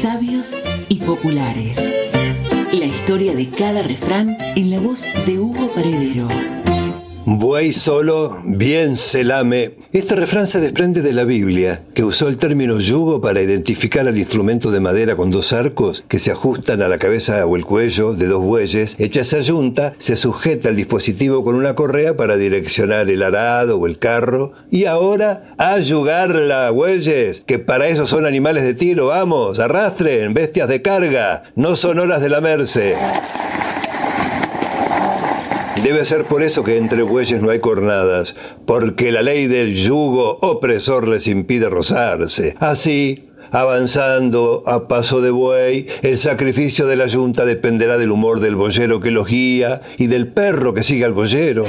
Sabios y populares. La historia de cada refrán en la voz de Hugo Paredero. Buey solo, bien se lame. Este refrán se desprende de la Biblia, que usó el término yugo para identificar al instrumento de madera con dos arcos que se ajustan a la cabeza o el cuello de dos bueyes. Hecha esa yunta, se sujeta el dispositivo con una correa para direccionar el arado o el carro. Y ahora, a yugarla, bueyes, que para eso son animales de tiro. Vamos, arrastren, bestias de carga, no son horas de lamerse. Debe ser por eso que entre bueyes no hay cornadas, porque la ley del yugo opresor les impide rozarse. Así, avanzando a paso de buey, el sacrificio de la yunta dependerá del humor del boyero que los guía y del perro que sigue al boyero.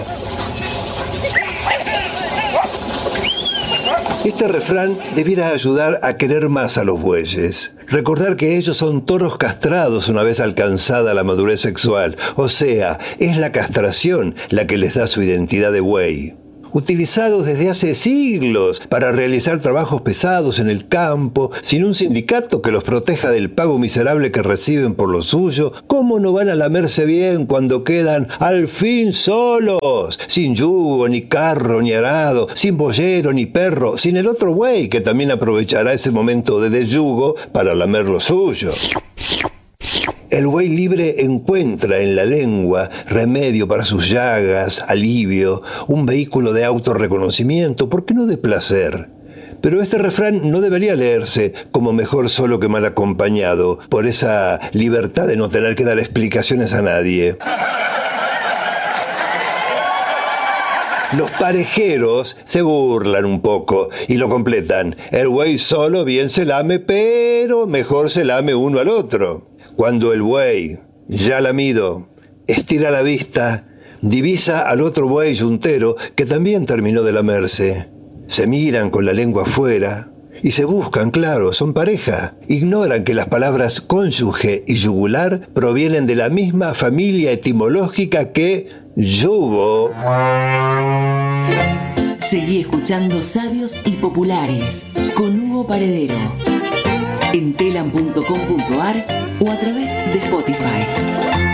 Este refrán debiera ayudar a querer más a los bueyes. Recordar que ellos son toros castrados una vez alcanzada la madurez sexual. O sea, es la castración la que les da su identidad de buey. Utilizados desde hace siglos para realizar trabajos pesados en el campo, sin un sindicato que los proteja del pago miserable que reciben por lo suyo, ¿cómo no van a lamerse bien cuando quedan al fin solos? Sin yugo, ni carro, ni arado, sin boyero, ni perro, sin el otro buey que también aprovechará ese momento de desyugo para lamer lo suyo. El buey libre encuentra en la lengua remedio para sus llagas, alivio, un vehículo de autorreconocimiento, ¿por qué no de placer? Pero este refrán no debería leerse como mejor solo que mal acompañado, por esa libertad de no tener que dar explicaciones a nadie. Los parejeros se burlan un poco y lo completan. El buey solo bien se lame, pero mejor se lame uno al otro. Cuando el buey, ya lamido, estira la vista, divisa al otro buey yuntero que también terminó de lamerse. Se miran con la lengua afuera y se buscan, claro, son pareja. Ignoran que las palabras cónyuge y yugular provienen de la misma familia etimológica que yugo. Seguí escuchando Sabios y Populares con Hugo Paredero en telam.com.ar o a través de Spotify.